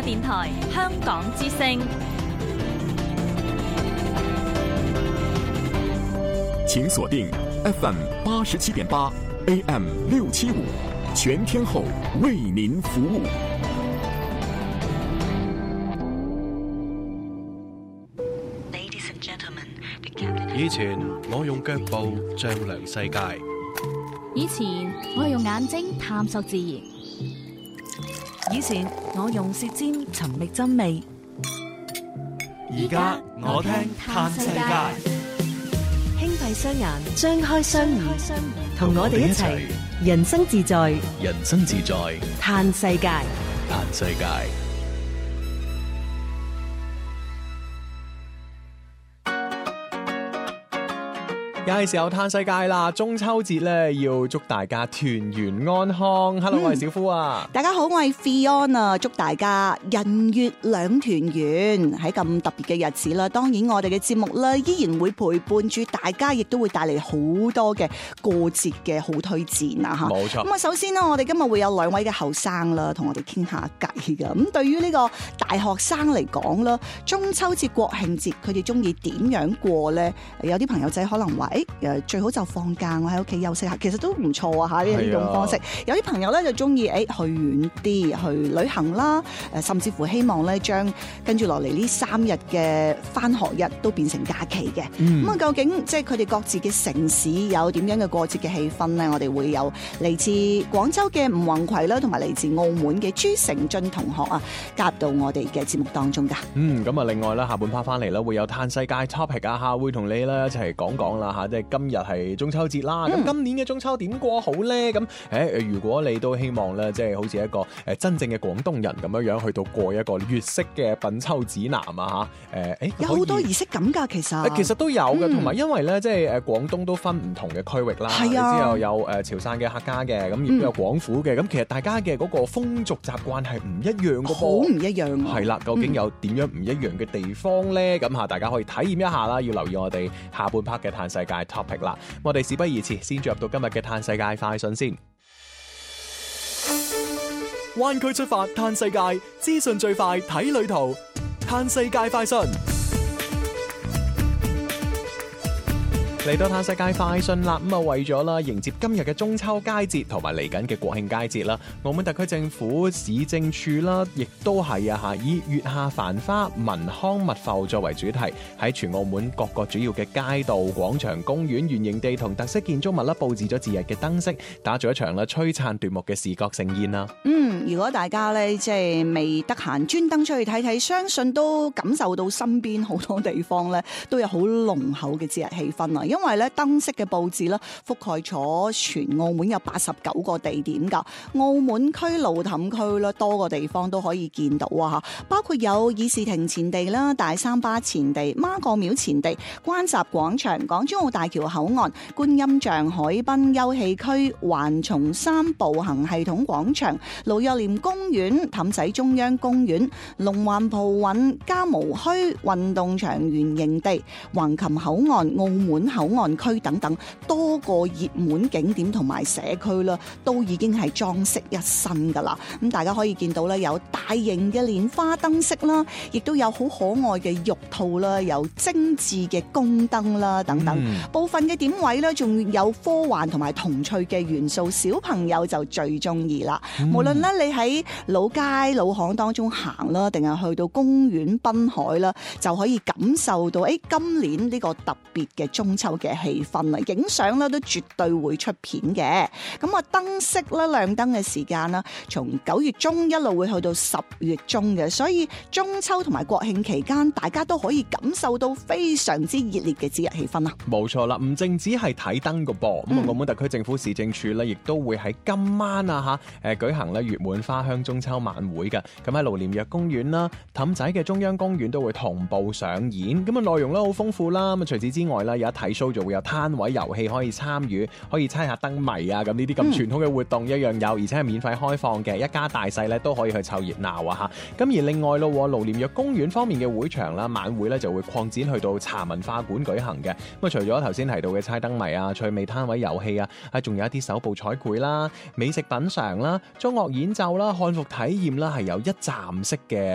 電台香港之聲。 請鎖定 FM 87.8 AM 675，全天候為您服務。 以前我用腳步丈量世界， 以前我用眼睛探索自然， 以前我用舌尖尋覓真味， 而家我聽嘆世界。 輕閉雙眼，張開雙耳，同我哋一齊人生自在， 人生自在， 嘆世界， 嘆世界。又係時候嘆世界啦！中秋節咧要祝大家團圓安康。Hello，我係小夫啊！ 大家好，我係 Fion 啊！祝大家人月兩團圓。喺咁特別嘅日子啦，當然我哋嘅節目咧依然會陪伴住大家，亦都會帶嚟好多嘅過節嘅好推薦啊！嚇， 冇錯。 咁啊，首先呢，我哋今日會有兩位嘅後生啦，同我哋傾下偈㗎。咁對於呢個大學生嚟講啦，中秋節、國慶節，佢哋中意點樣過咧？有啲朋友仔可能話，最好就放假，我喺屋企休息下，其實都唔錯啊！嚇，呢種方式。有啲朋友咧就中意去遠啲去旅行啦，甚至乎希望咧將跟住落嚟呢3日嘅返學日都變成假期嘅。咁啊，究竟即係佢哋各自嘅城市有點樣嘅過節嘅氣氛咧？我哋會有嚟自廣州嘅吳宏葵啦，同埋嚟自澳門嘅朱成俊同學啊，加入到我哋嘅節目當中㗎。 咁啊，另外咧下半 part 翻嚟啦，會有嘆世界 topic 啊嚇，會同你咧一齊講講啦嚇，即係今日係中秋節啦。咁今年嘅中秋點過好咧？咁如果你都希望咧，即係好似一個真正嘅廣東人咁樣樣去到過一個粵式嘅品秋指南啊嚇， 有好多儀式感㗎，其實都有嘅，同埋因為咧即係廣東都分唔同嘅區域啦，之後有潮汕嘅客家嘅，咁亦都有廣府嘅，咁其實大家嘅嗰個風俗習慣係唔一樣嘅噃， 好唔一樣啊！ 係啦，究竟有點樣唔一樣嘅地方咧？咁大家可以體驗一下啦，要留意我哋下半 part 嘅嘆世界 topic 啦。我哋事不宜遲，先進入到今日嘅嘆世界快訊先。灣區出發嘆世界，資訊最快睇旅途，嘆世界快訊。嚟到嘆世界快訊啦，咁為咗啦迎接今日嘅中秋佳節同埋嚟緊嘅國慶佳節啦，澳門特區政府市政處啦，亦都係以月下繁花、文康物阜作為主題，喺全澳門各個主要嘅街道、廣場、公園、圓形地同特色建築物啦，佈置咗節日嘅燈飾，打造一場啦璀璨奪目嘅視覺盛宴啦。 如果大家咧即係未得閒專登出去睇睇，相信都感受到身邊好多地方咧都有好濃厚嘅節日氣氛啊！因為咧燈飾嘅佈置啦，覆蓋咗全澳門有89個地點㗎。澳門區路氹區啦，多個地方都可以見到啊！包括有議事亭前地啦、大三巴前地、媽閣廟前地、關閘廣場、港珠澳大橋口岸、觀音像海濱休憩區、環松山步行系統廣場、盧若廉公園、氹仔中央公園、龍環葡韻嘉模墟運動場圓形地、橫琴口岸、澳門口岸區等等多個熱門景點同埋社區啦，都已經係裝飾一新噶啦。咁大家可以見到咧，有大型嘅蓮花燈飾啦，亦都有好可愛嘅玉兔啦，有精緻嘅宮燈啦等等。部分嘅點位咧，仲有科幻同埋童趣嘅元素，小朋友就最中意啦。無論咧你喺老街老巷當中行啦，定係去到公園濱海啦，就可以感受到今年呢個特別嘅中秋嘅氣氛啊！影相咧都絕對會出片嘅。咁啊，燈飾咧亮燈嘅時間啦，從9月中一路會去到10月中嘅，所以中秋同埋國慶期間，大家都可以感受到非常之熱烈嘅節日氣氛啊！ 冇錯啦，唔淨止係睇燈㗎噃，咁澳門特區政府市政處咧，亦都會喺今晚舉行咧月滿花香中秋晚會嘅。咁喺盧廉若公園啦、氹仔嘅中央公園都會同步上演。咁啊，內容咧好豐富啦。咁啊，除此之外咧，有一睇 show 就會有攤位遊戲可以參與，可以猜下燈謎啊，咁呢啲咁傳統嘅活動一樣有，而且係免費開放嘅，一家大細咧都可以去湊熱鬧啊嚇。咁而另外咯，盧廉若公園方面嘅會場啦，晚會咧就會擴展去到茶文化館舉行嘅。咁啊，除咗頭先提到嘅猜燈謎啊、趣味攤位遊戲啊，仲有一啲手部彩繪啦、美食品嘗啦、中樂演奏啦、漢服體驗啦，係有一站式嘅